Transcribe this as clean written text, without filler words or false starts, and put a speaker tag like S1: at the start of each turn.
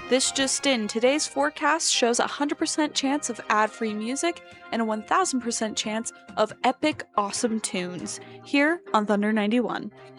S1: This just in, today's forecast shows a 100% chance of ad-free music and a 1000% chance of epic awesome tunes here on Thunder 91.